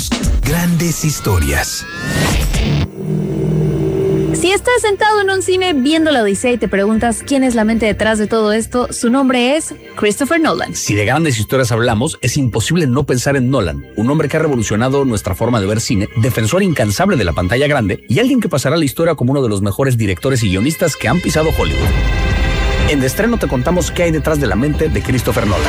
presentamos Grandes Historias. Si estás sentado en un cine viendo la Odisea y te preguntas quién es la mente detrás de todo esto, su nombre es Christopher Nolan. Si de grandes historias hablamos, es imposible no pensar en Nolan, un hombre que ha revolucionado nuestra forma de ver cine, defensor incansable de la pantalla grande y alguien que pasará a la historia como uno de los mejores directores y guionistas que han pisado Hollywood. En De Estreno te contamos qué hay detrás de la mente de Christopher Nolan.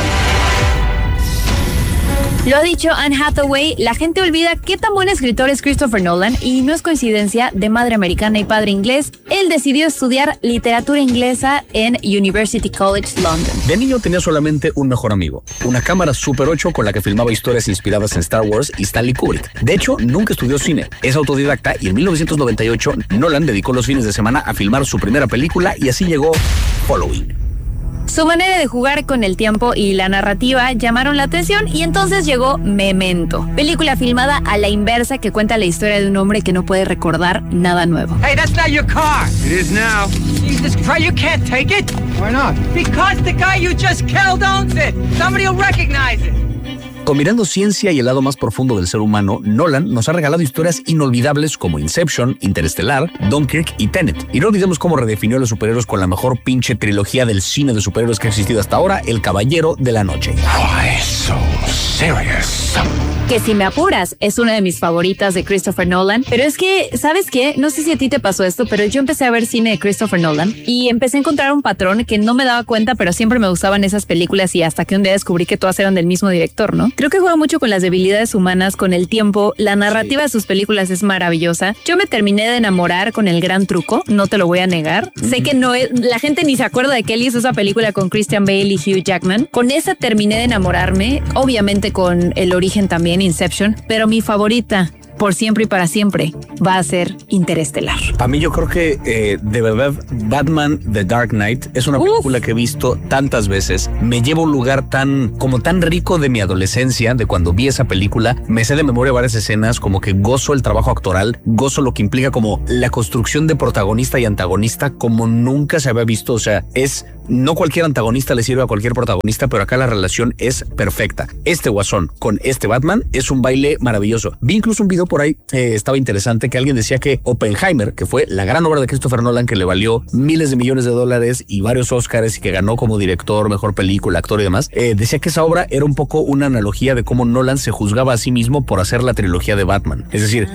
Lo ha dicho Anne Hathaway, la gente olvida qué tan buen escritor es Christopher Nolan y no es coincidencia, de madre americana y padre inglés, él decidió estudiar literatura inglesa en University College London. De niño tenía solamente un mejor amigo, una cámara Super 8 con la que filmaba historias inspiradas en Star Wars y Stanley Kubrick. De hecho, nunca estudió cine, es autodidacta y en 1998 Nolan dedicó los fines de semana a filmar su primera película y así llegó Following. Su manera de jugar con el tiempo y la narrativa llamaron la atención y entonces llegó Memento, película filmada a la inversa que cuenta la historia de un hombre que no puede recordar nada nuevo. Hey, that's not your car. It is now. Jesus Christ, you can't take it. Why not? Because the guy you just killed owns it. Somebody will recognize it. Combinando ciencia y el lado más profundo del ser humano, Nolan nos ha regalado historias inolvidables como Inception, Interestelar, Dunkirk y Tenet. Y no olvidemos cómo redefinió a los superhéroes con la mejor pinche trilogía del cine de superhéroes que ha existido hasta ahora, El Caballero de la Noche. Why so serious? Que si me apuras, es una de mis favoritas de Christopher Nolan. Pero es que, ¿sabes qué? No sé si a ti te pasó esto, pero yo empecé a ver cine de Christopher Nolan y empecé a encontrar un patrón que no me daba cuenta, pero siempre me gustaban esas películas y hasta que un día descubrí que todas eran del mismo director, ¿no? Creo que juega mucho con las debilidades humanas, con el tiempo. La narrativa de sus películas es maravillosa. Yo me terminé de enamorar con El Gran Truco, no te lo voy a negar. Sé que no es, la gente ni se acuerda de que él hizo esa película con Christian Bale y Hugh Jackman. Con esa terminé de enamorarme, obviamente con El Origen también, Inception, pero mi favorita, por siempre y para siempre, va a ser Interestelar. A mí yo creo que de verdad Batman The Dark Knight es una película que he visto tantas veces. Me lleva a un lugar tan rico de mi adolescencia, de cuando vi esa película. Me sé de memoria varias escenas, como que gozo el trabajo actoral, gozo lo que implica como la construcción de protagonista y antagonista como nunca se había visto. O sea, no cualquier antagonista le sirve a cualquier protagonista, pero acá la relación es perfecta. Este Guasón con este Batman es un baile maravilloso. Vi incluso un video por ahí, estaba interesante, que alguien decía que Oppenheimer, que fue la gran obra de Christopher Nolan que le valió miles de millones de dólares y varios Oscars y que ganó como director, mejor película, actor y demás, decía que esa obra era un poco una analogía de cómo Nolan se juzgaba a sí mismo por hacer la trilogía de Batman. Es decir,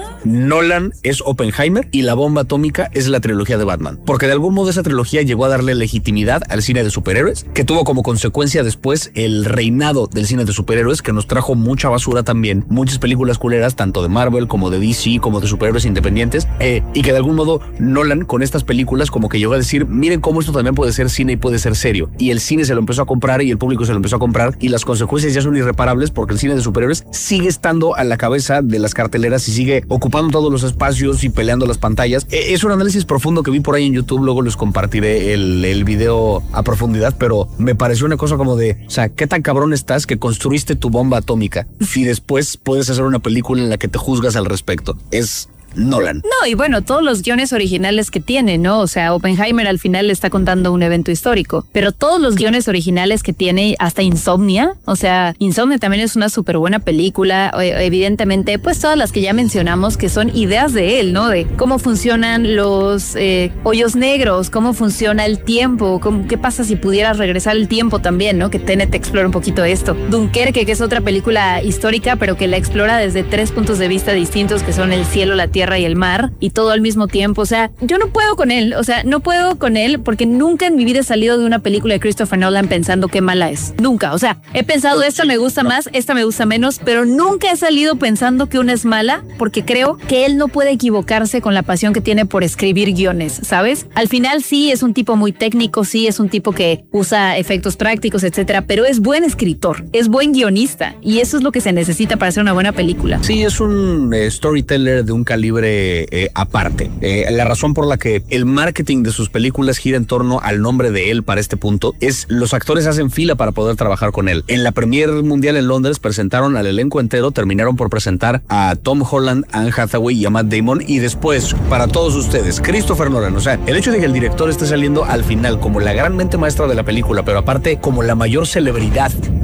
Nolan es Oppenheimer y la bomba atómica es la trilogía de Batman, porque de algún modo esa trilogía llegó a darle legitimidad al cine de superhéroes, que tuvo como consecuencia después el reinado del cine de superhéroes, que nos trajo mucha basura también, muchas películas culeras, tanto de Marvel como de DC, como de superhéroes independientes, y que de algún modo Nolan con estas películas como que llegó a decir, miren cómo esto también puede ser cine y puede ser serio, y el cine se lo empezó a comprar y el público se lo empezó a comprar y las consecuencias ya son irreparables porque el cine de superhéroes sigue estando a la cabeza de las carteleras y sigue ocupando todos los espacios y peleando las pantallas. Es un análisis profundo que vi por ahí en YouTube, luego les compartiré el video a profundidad, pero me pareció una cosa como de, o sea, ¿qué tan cabrón estás que construiste tu bomba atómica y después puedes hacer una película en la que te juzgas al respecto? Es Nolan. No, y bueno, todos los guiones originales que tiene, ¿no? O sea, Oppenheimer al final le está contando un evento histórico, pero todos los guiones originales que tiene, hasta Insomnia, o sea, Insomnia también es una súper buena película, evidentemente, pues todas las que ya mencionamos que son ideas de él, ¿no? De cómo funcionan los hoyos negros, cómo funciona el tiempo, qué pasa si pudieras regresar el tiempo también, ¿no? Que Tenet explora un poquito esto. Dunkerque, que es otra película histórica, pero que la explora desde 3 puntos de vista distintos, que son el cielo, la tierra y el mar, y todo al mismo tiempo. O sea, yo no puedo con él, porque nunca en mi vida he salido de una película de Christopher Nolan pensando qué mala es. Nunca. O sea, he pensado esta me gusta más, esta me gusta menos, pero nunca he salido pensando que una es mala, porque creo que él no puede equivocarse con la pasión que tiene por escribir guiones, ¿sabes? Al final sí es un tipo muy técnico, sí es un tipo que usa efectos prácticos, etcétera, pero es buen escritor, es buen guionista, y eso es lo que se necesita para hacer una buena película. Sí, es un storyteller de un calibre aparte. La razón por la que el marketing de sus películas gira en torno al nombre de él para este punto es los actores hacen fila para poder trabajar con él. En la premier mundial en Londres presentaron al elenco entero, terminaron por presentar a Tom Holland, a Anne Hathaway y a Matt Damon, y después, para todos ustedes, Christopher Nolan. O sea, el hecho de que el director esté saliendo al final como la gran mente maestra de la película, pero aparte como la mayor celebridad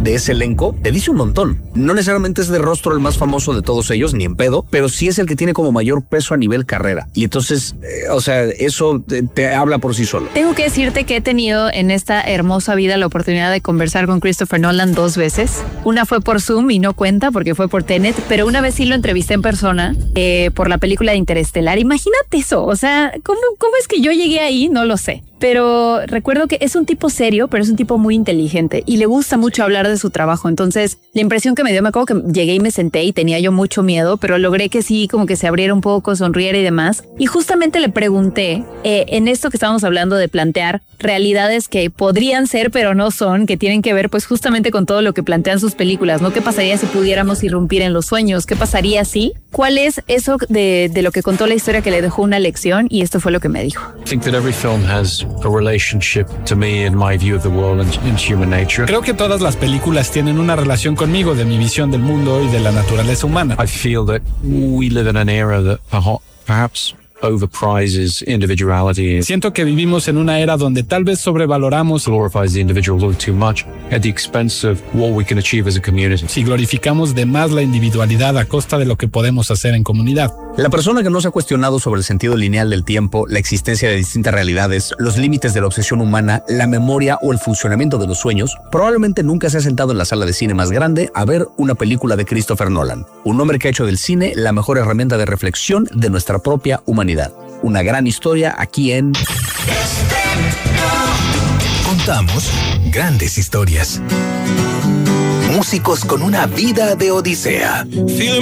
de ese elenco te dice un montón. No necesariamente es de rostro el más famoso de todos ellos, ni en pedo, pero sí es el que tiene como mayor peso a nivel carrera. Y entonces, eso te habla por sí solo. Tengo que decirte que he tenido en esta hermosa vida la oportunidad de conversar con Christopher Nolan 2 veces. Una fue por Zoom y no cuenta porque fue por Tenet, pero una vez sí lo entrevisté en persona por la película de Interestelar. Imagínate eso, o sea, ¿cómo es que yo llegué ahí? No lo sé. Pero recuerdo que es un tipo serio, pero es un tipo muy inteligente y le gusta mucho hablar de su trabajo. Entonces, la impresión que me dio, me acuerdo que llegué y me senté y tenía yo mucho miedo, pero logré que sí, como que se abriera un poco, sonriera y demás. Y justamente le pregunté, en esto que estábamos hablando de plantear realidades que podrían ser, pero no son, que tienen que ver pues justamente con todo lo que plantean sus películas, ¿no? ¿Qué pasaría si pudiéramos irrumpir en los sueños? ¿Qué pasaría si? ¿Cuál es eso de lo que contó la historia que le dejó una lección? Y esto fue lo que me dijo. I think that every film has a relationship to me in my view of the world and human nature. Creo que todas las películas tienen una relación conmigo, de mi visión del mundo y de la naturaleza humana. I feel that we live in an era that perhaps overprizes individuality. Siento que vivimos en una era donde tal vez sobrevaloramos, glorifies the individual a little too much at the expense of what we can achieve as a community. si glorificamos de más la individualidad a costa de lo que podemos hacer en comunidad. La persona que no se ha cuestionado sobre el sentido lineal del tiempo, la existencia de distintas realidades, los límites de la obsesión humana, la memoria o el funcionamiento de los sueños, probablemente nunca se ha sentado en la sala de cine más grande a ver una película de Christopher Nolan, un hombre que ha hecho del cine la mejor herramienta de reflexión de nuestra propia humanidad. Una gran historia aquí en... Contamos grandes historias. Músicos con una vida de odisea.